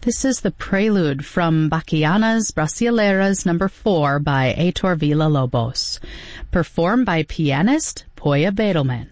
This is the prelude from Bachianas Brasileiras No. 4 by Heitor Villa-Lobos, performed by pianist Poya Bedelman.